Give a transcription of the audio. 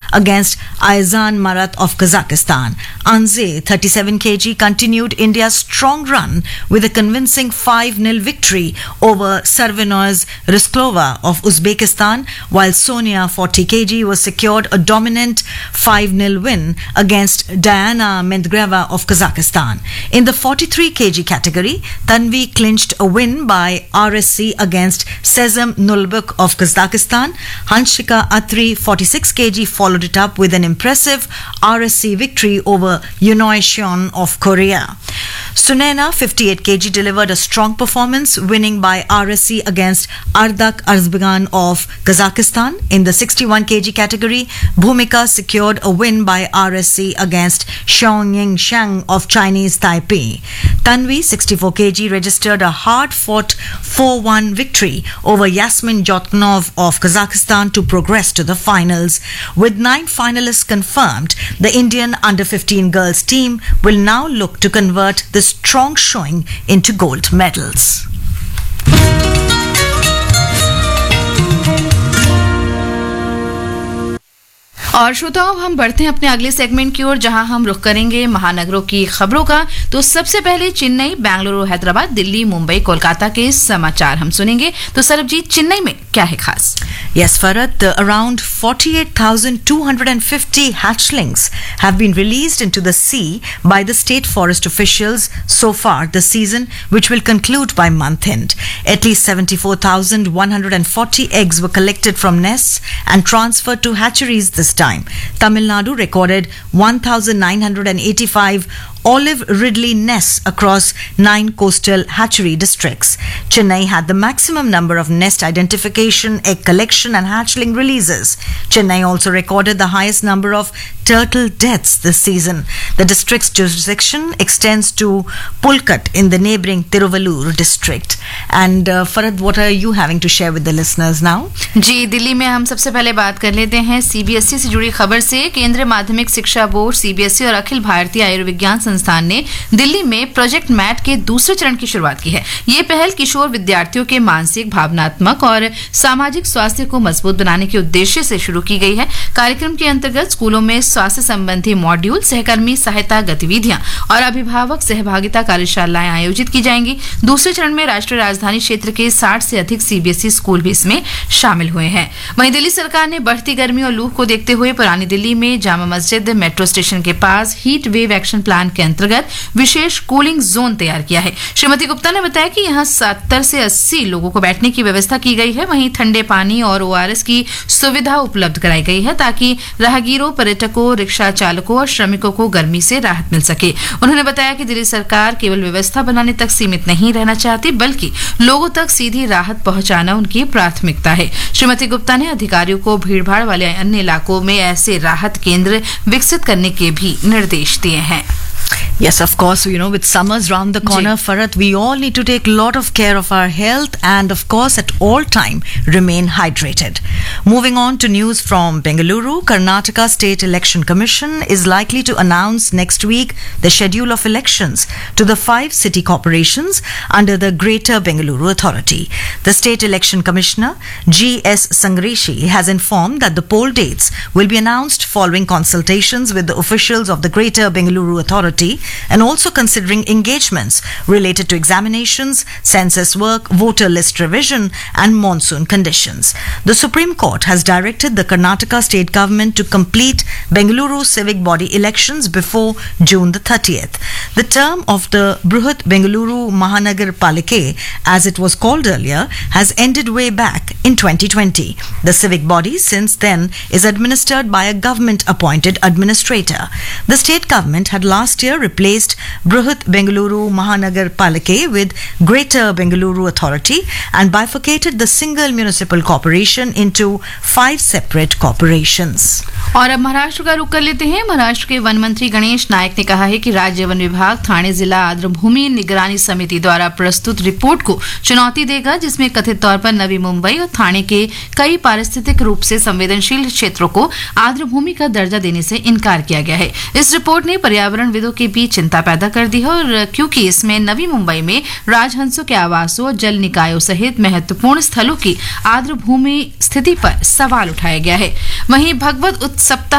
against Aizan Marat of Kazakhstan. Anze, 37 kg, continued India's strong run with a convincing 5-0 victory over Sarvinoz Risklova of Uzbekistan, while Sonia, 40 kg, was secured a dominant 5-0 win against Diana Medvedeva of Kazakhstan. In the 43 kg category, Tanvi clinched a win by RSC against Sezam Nulbuk of Kazakhstan. Hanshika Atri, 46 kg, followed it up with an impressive RSC victory over Yunoy Shion of Korea. Sunena, 58 kg, delivered a strong performance, winning by RSC against Ardak Arzbagan of Kazakhstan. In the 61 kg category, Bhumika secured a win by RSC against Xiaoying Shang of Chinese Taipei. Tanvi, 64 kg, registered a hard-fought 4-1 victory over Yasmin Jotnov of Kazakhstan to progress to the finals. With 9 finalists confirmed, the Indian under-15 girls team will now look to convert the strong showing into gold medals. और श्रोताओं, हम बढ़ते हैं अपने अगले segment की ओर, जहां हम रुख करेंगे महानगरों की खबरों का। तो सबसे पहले चेन्नई, बेंगलुरु, हैदराबाद, दिल्ली, मुंबई, कोलकाता के समाचार हम सुनेंगे। तो सरबजीत, चेन्नई में क्या है खास? Yes, Farad, around 48,250 hatchlings have been released into the sea by the state forest officials so far this season, which will conclude by month end. At least 74,140 eggs were collected from nests and transferred to hatcheries this time. Tamil Nadu recorded 1,985 olive ridley nests across 9 coastal hatchery districts. Chennai had the maximum number of nest identification, egg collection and hatchling releases. Chennai also recorded the highest number of turtle deaths this season. The district's jurisdiction extends to Pulkat in the neighboring Tiruvallur district. And Farad, what are you having to share with the listeners now? जी, दिल्ली में हम सबसे पहले बात कर लेते हैं CBSE से जुड़ी खबर से। केंद्रीय माध्यमिक शिक्षा बोर्ड, सीबीएसई और अखिल भारतीय आयुर्विज्ञान संस्थान ने दिल्ली में प्रोजेक्ट मैट के दूसरे चरण की शुरुआत की है। ये पहल किशोर विद्यार्थियों के मानसिक, भावनात्मक और सामाजिक स्वास्थ्य को मजबूत बनाने के उद्देश्य से शुरू की गई है। कार्यक्रम के अंतर्गत स्कूलों में स्वास्थ्य संबंधी मॉड्यूल, सहकर्मी सहायता गतिविधियां और अभिभावक सहभागिता कार्यशालाएं आयोजित की जाएंगी। दूसरे चरण में राष्ट्रीय राजधानी क्षेत्र के 60 से अधिक सीबीएसई स्कूल भी इसमें शामिल हुए हैं। वहीं दिल्ली सरकार ने बढ़ती गर्मी और लू को देखते हुए पुरानी दिल्ली में जामा मस्जिद मेट्रो स्टेशन के पास हीट वेव एक्शन प्लान के अंतर्गत विशेष कूलिंग जोन तैयार किया है। श्रीमती गुप्ता ने बताया कि यहां 70 से 80 लोगों को बैठने की व्यवस्था की गई है। वहीं ठंडे पानी और ओआरएस की सुविधा उपलब्ध कराई गई है ताकि राहगीरों, पर्यटकों, रिक्शा चालकों और श्रमिकों को गर्मी से राहत मिल सके। उन्होंने बताया कि दिल्ली सरकार केवल व्यवस्था बनाने तक सीमित नहीं रहना चाहती, बल्कि लोगों तक सीधी राहत पहुंचाना उनकी प्राथमिकता है। श्रीमती गुप्ता ने अधिकारियों को भीड़भाड़ वाले अन्य इलाकों में ऐसे राहत केंद्र विकसित करने के भी निर्देश दिए हैं। Yes, of course, with summers round the corner, Farad, we all need to take a lot of care of our health and, of course, at all time, remain hydrated. Moving on to news from Bengaluru, Karnataka State Election Commission is likely to announce next week the schedule of elections to the 5 city corporations under the Greater Bengaluru Authority. The State Election Commissioner, G.S. Sangreshi, has informed that the poll dates will be announced following consultations with the officials of the Greater Bengaluru Authority and also considering engagements related to examinations, census work, voter list revision and monsoon conditions. The Supreme Court has directed the Karnataka state government to complete Bengaluru civic body elections before June the 30th. The term of the Bruhat Bengaluru Mahanagar Palike, as it was called earlier, has ended way back in 2020. The civic body since then is administered by a government-appointed administrator. The state government had last year replaced Bruhat Bengaluru Mahanagar Palike with Greater Bengaluru Authority and bifurcated the single municipal corporation into 5 separate corporations. और अब महाराष्ट्र का रुख कर लेते हैं। महाराष्ट्र के one मंत्री गणेश नायक ने कहा है कि राज्य वन विभाग थाने जिला आर्द्रभूमि निगरानी समिति द्वारा प्रस्तुत रिपोर्ट को चुनौती देगा, जिसमें कथित तौर पर नवी मुंबई और थाने के कई पारिस्थितिक रूप से संवेदनशील क्षेत्रों को आर्द्रभूमि का दर्जा देने से इनकार किया गया है। इस रिपोर्ट ने पर्यावरणविदों के बीच चिंता पैदा कर दी है, और क्योंकि इसमें नवी मुंबई में राजहंसों के आवासों, जल निकायों सहित महत्वपूर्ण स्थलों की आर्द्रभूमि स्थिति पर सवाल उठाया गया है। वहीं भगवत सप्ताह